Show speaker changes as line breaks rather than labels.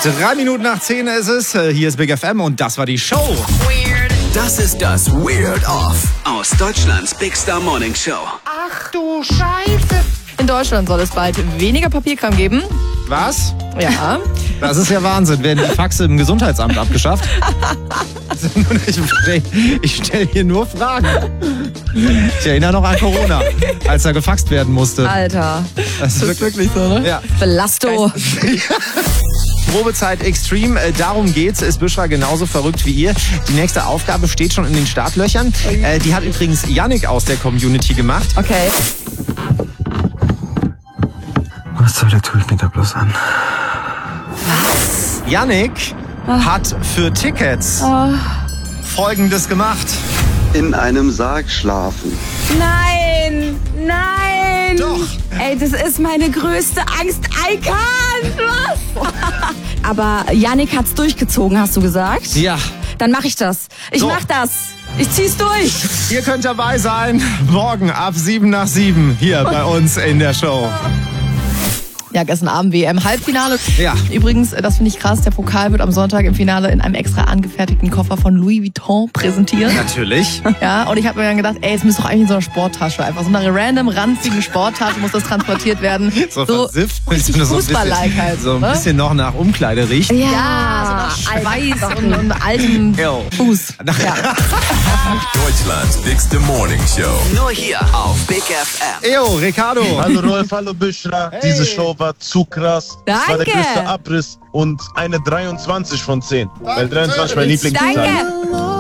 3 Minuten nach 10 ist es. Hier ist Big FM und das war die Show.
Weird. Das ist das Weird Off aus Deutschlands Big Star Morning Show.
Ach du Scheiße.
In Deutschland soll es bald weniger Papierkram geben.
Was?
Ja.
Das ist ja Wahnsinn. Werden die Faxe im Gesundheitsamt abgeschafft? Ich stelle hier nur Fragen. Ich erinnere noch an Corona, als da gefaxt werden musste.
Alter.
Das ist wirklich
so, ne?
Ja.
Belasto.
Probezeit Extreme, darum geht's. Ist Büschra genauso verrückt wie ihr? Die nächste Aufgabe steht schon in den Startlöchern. Die hat übrigens Yannick aus der Community gemacht.
Okay.
Was soll der Typ mit da bloß an?
Yannick hat für Tickets Folgendes gemacht.
In einem Sarg schlafen.
Nein, nein.
Doch.
Ey, das ist meine größte Angst. I can't. Was? Aber Yannick hat's durchgezogen, hast du gesagt?
Ja.
Dann mach ich das. Ich mach das. Ich zieh's durch.
Ihr könnt dabei sein, morgen ab 7 nach 7 hier bei uns in der Show.
Ja, gestern Abend WM-Halbfinale.
Ja.
Übrigens, das finde ich krass, der Pokal wird am Sonntag im Finale in einem extra angefertigten Koffer von Louis Vuitton präsentiert.
Natürlich.
Ja, und ich habe mir dann gedacht, ey, es müsste doch eigentlich in so einer Sporttasche, einfach so eine random, ranzige Sporttasche muss das transportiert werden.
So versifft.
Richtig
So ein
Fußball-like halt.
So ein
ne?
bisschen noch nach Umkleide riecht.
Ja, so nach Schweiß und altem
Ew.
Fuß. Ja.
Deutschlands bigste Morning Show.
Nur hier auf Big FM.
Eo, Ricardo.
Hallo Rolf, hallo Büschra. Diese Show war zu krass. Das war der
Danke.
größte Abriss und eine 23 von 10. Weil 23 mein Lieblingszahl.
Danke.